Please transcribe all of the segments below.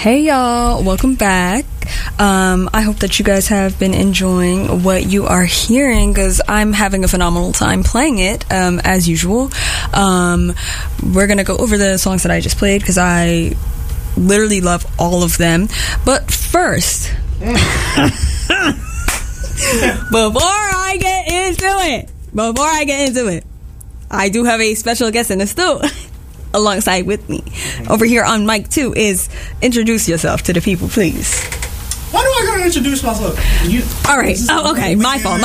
Hey y'all, welcome back. I hope that you guys have been enjoying what you are hearing, because I'm having a phenomenal time playing it, as usual. We're gonna go over the songs that I just played, because I literally love all of them. But first, before I get into it, I do have a special guest in the studio alongside with me. Over here on mic 2 is introduce yourself to the people, please. Why do I gotta introduce myself? All right. Oh, okay. My fault.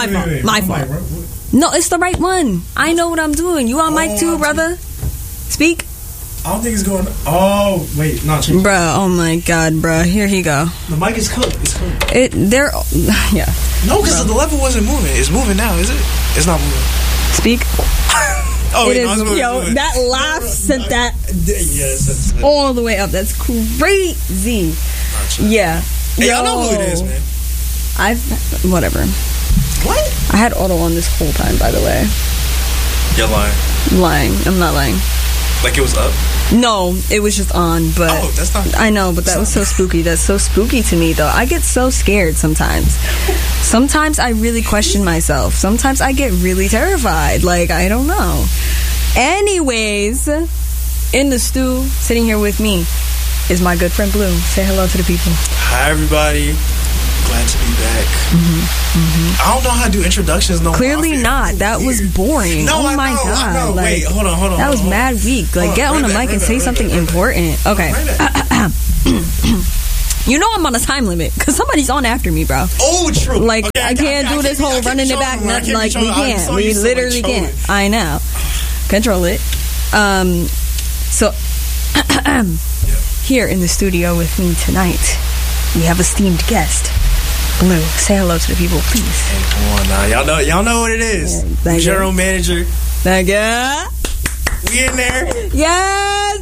No, it's the right one. I know what I'm doing. You on mic 2, brother? Speak. I don't think it's going. Oh wait, not change. Bruh, oh my god, bruh. Here he go. The mic is cooked. It's cooked. Yeah. No, because the level wasn't moving. It's moving now, is it? It's not moving. Speak. Oh, it wait, is, no, yo, that laugh sent that yes, all the way up. That's crazy. Yeah. Hey, y'all know who it is, man. Whatever. What? I had auto on this whole time, by the way. You're lying. Lying. I'm not lying. Like it was up? No, it was just on, but... Oh, that's not... I know, but that was so spooky. That's so spooky to me, though. I get so scared sometimes. Sometimes I really question myself. Sometimes I get really terrified. Like, I don't know. Anyways, in the stew, sitting here with me, is my good friend Blue. Say hello to the people. Hi, everybody. Glad to be back. I don't know how to do introductions. No, clearly not. That was boring. No, oh my god! I know. Like, wait, hold on. That was mad weak. Like, get on the mic and say something important. Okay. You know I'm on a time limit because somebody's on after me, bro. Oh, true. Like, okay, I can't do this whole running it back. Nothing. Like, we can't. We literally can't. I know. Control it. So here in the studio with me tonight, we have esteemed guest. Blue, say hello to the people, please. Hey, come on now. Y'all know what it is. Yeah, General manager. Thank you. We in there. Yes,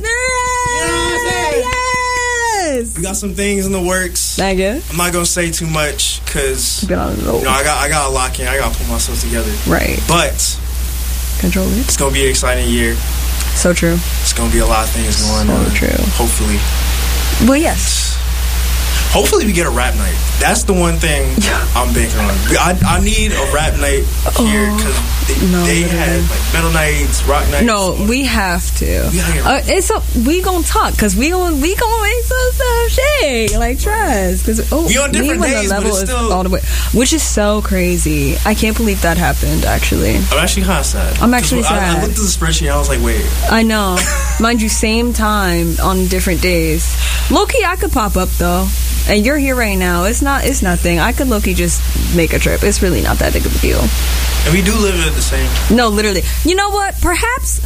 yes. We got some things in the works. Thank you. I'm not gonna say too much because I got to lock in. I got to put myself together. Right. But control it. It's gonna be an exciting year. So true. It's gonna be a lot of things going on. So true. Hopefully. Well, yes. Hopefully we get a rap night. That's the one thing I'm banking on. I need a rap night here because they had like metal nights, rock nights. No, we have to. We gonna talk because we gonna make some stuff shake like trust. Because we on different days, the level but it's still is all the way, which is so crazy. I can't believe that happened. Actually, I'm actually kind of sad. I'm actually sad. I looked at the spreadsheet and I was like, wait. I know, mind you, same time on different days. Low-key, I could pop up though. And you're here right now. It's nothing. I could low-key just make a trip. It's really not that big of a deal. And we do live at the same. No, literally. You know what? Perhaps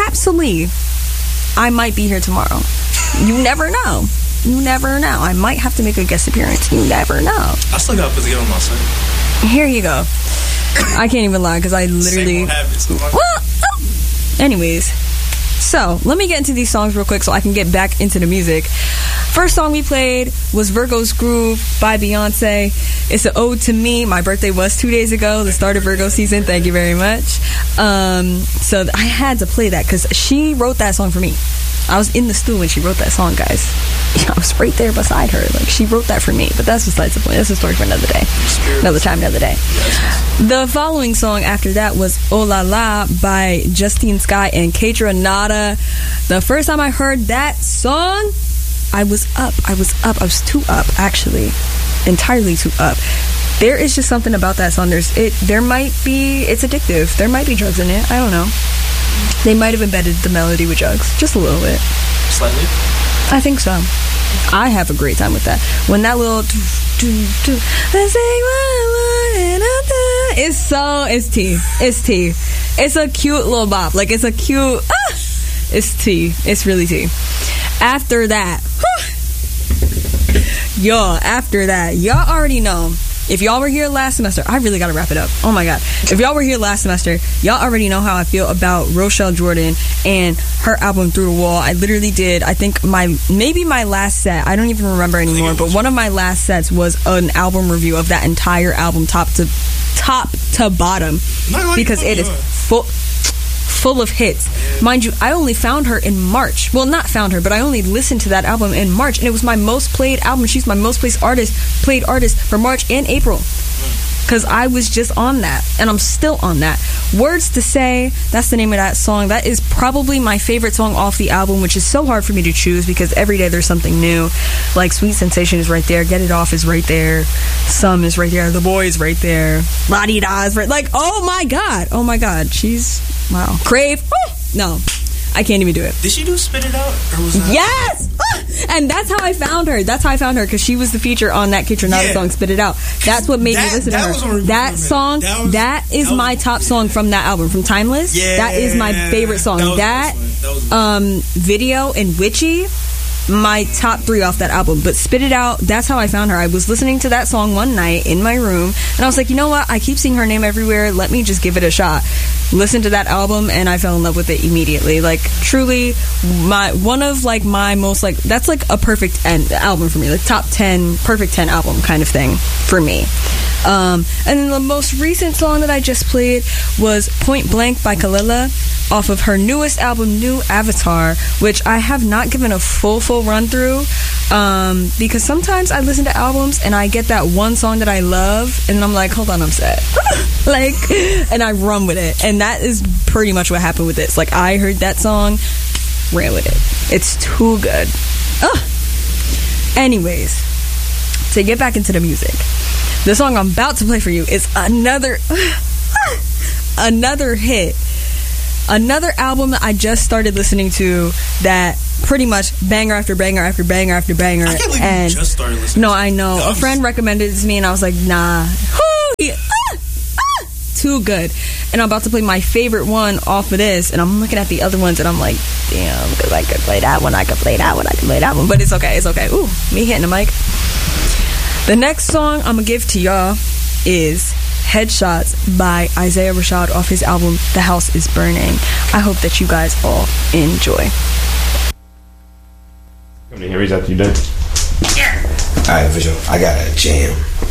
I might be here tomorrow. You never know. I might have to make a guest appearance. You never know. I still got to put together my set. Here you go. I can't even lie because I literally. Anyways. So, let me get into these songs real quick so I can get back into the music. First song we played was Virgo's Groove by Beyonce. It's an ode to me. My birthday was 2 days ago, the start of Virgo season. Thank you very much. So I had to play that because she wrote that song for me. I was in the stew when she wrote that song, guys. I was right there beside her. Like, she wrote that for me. But that's besides the point. That's a story for another day. Another time, another day. The following song after that was Oh La La by Justine Skye and Keitra Nada. The first time I heard that song, I was up. I was too up, actually. Entirely too up. There is just something about that song. It's addictive. There might be drugs in it. I don't know. They might have embedded the melody with drugs. Just a little bit. Slightly? I think so. I have a great time with that. When that little... It's tea. It's a cute little bop. Like, it's a cute... it's tea. It's really tea. After that... y'all already know. If y'all were here last semester, I really gotta wrap it up. Oh my god. If y'all were here last semester, y'all already know how I feel about Rochelle Jordan and her album Through the Wall. I literally did, I think maybe my last set, I don't even remember anymore, but one of my last sets was an album review of that entire album top to bottom. Because it is full of hits. Mind you, I only found her in March. Well, not found her, but I only listened to that album in March, and it was my most played album. She's my most played artist for March and April. Because I was just on that, and I'm still on that. Words to Say, that's the name of that song. That is probably my favorite song off the album, which is so hard for me to choose because every day there's something new. Like Sweet Sensation is right there, Get It Off is right there, Some is right there, The Boy is right there, La Di Da is right. Like, oh my god, she's wow. Crave, no, I can't even do it. Did she do Spit It Out? Or was that? Yes! And that's how I found her. Because she was the feature on that Kitronada song, Spit It Out. That's what made me listen to her. That song, that is my top song from that album, from Timeless. Yeah. That is my favorite song. That Video and Witchy, my top 3 off that album. But Spit It Out, that's how I found her. I was listening to that song one night in my room, and I was like, you know what? I keep seeing her name everywhere. Let me just give it a shot. Listen to that album, and I fell in love with it immediately. Like, truly, one of like my most, like, that's like a perfect album for me. Like top 10, perfect 10 album kind of thing for me. And then the most recent song that I just played was Point Blank by Kalila off of her newest album, New Avatar, which I have not given a full run through because sometimes I listen to albums and I get that one song that I love and I'm like, hold on, I'm sad. Like, and I run with it, and that is pretty much what happened with this. Like, I heard that song, ran with it. It's too good. Anyways, to get back into the music, the song I'm about to play for you is another hit. Another album that I just started listening to that pretty much banger after banger after banger after banger. I can't believe you just started listening. No, I know. A friend recommended it to me and I was like, nah. Too good. And I'm about to play my favorite one off of this, and I'm looking at the other ones and I'm like, damn, because I could play that one, I could play that one, I could play that one. But it's okay. Ooh, me hitting the mic. The next song I'm going to give to y'all is Headshots by Isaiah Rashad off his album The House is Burning. I hope that you guys all enjoy. Come to Harry's after you done? Yeah. Alright, for sure. I got a jam.